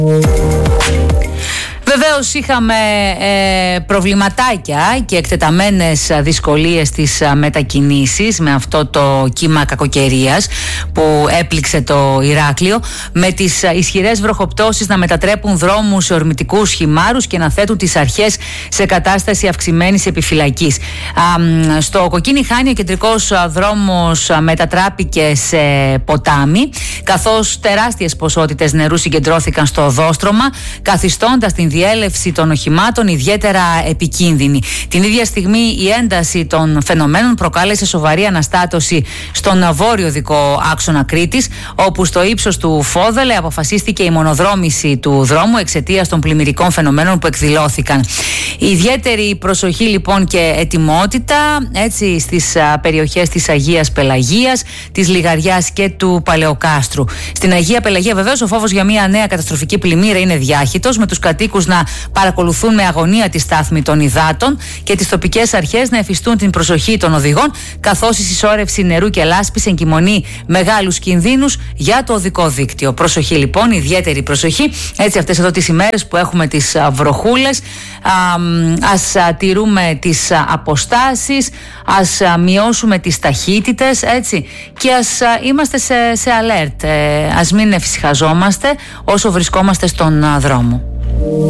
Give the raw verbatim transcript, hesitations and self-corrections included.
Βεβαίως είχαμε ε, προβληματάκια και εκτεταμένες δυσκολίες στις μετακινήσεις με αυτό το κύμα κακοκαιρίας που έπληξε το Ηράκλειο, με τις ισχυρές βροχοπτώσεις να μετατρέπουν δρόμους σε ορμητικούς χυμάρους και να θέτουν τις αρχές σε κατάσταση αυξημένης επιφυλακής. Α, στο Κοκκίνη Χάνη ο κεντρικός δρόμος μετατράπηκε σε ποτάμι, καθώς τεράστιες ποσότητες νερού συγκεντρώθηκαν στο οδόστρωμα, καθιστώντας την διέλευση των οχημάτων ιδιαίτερα επικίνδυνη. Την ίδια στιγμή η ένταση των φαινομένων προκάλεσε σοβαρή αναστάτωση στον βόρειο δικό άξονα Κρήτης, όπου στο ύψος του Φόδελε αποφασίστηκε η μονοδρόμηση του δρόμου εξαιτίας των πλημμυρικών φαινομένων που εκδηλώθηκαν. Η ιδιαίτερη προσοχή λοιπόν και ετοιμότητα έτσι στις περιοχές της Αγίας Πελαγίας, της Λιγαριάς και του Παλαιοκάστρου. Στην Αγία Πελαγία βεβαίως ο φόβος για μια νέα καταστροφική πλημμύρα είναι διάχυτος, με τους κατοίκους να παρακολουθούν με αγωνία τη στάθμη των υδάτων και τις τοπικές αρχές να εφιστούν την προσοχή των οδηγών, καθώς η συσσόρευση νερού και λάσπης εγκυμονεί μεγάλους κινδύνους για το οδικό δίκτυο. Προσοχή λοιπόν, ιδιαίτερη προσοχή. Έτσι αυτές εδώ τις ημέρες που έχουμε τις βροχούλες, ας τηρούμε τις αποστάσεις, ας μειώσουμε τις ταχύτητες, έτσι, και ας είμαστε σε, σε alert. Ας μην εφησυχαζόμαστε όσο βρισκόμαστε στον δρόμο.